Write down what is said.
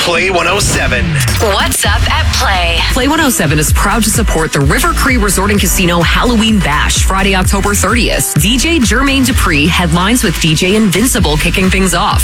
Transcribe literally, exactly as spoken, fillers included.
Play one oh seven. What's up at Play? Play one oh seven is proud to support the River Cree Resort and Casino Halloween Bash, Friday, October thirtieth. D J Jermaine Dupri headlines with D J Invincible kicking things off.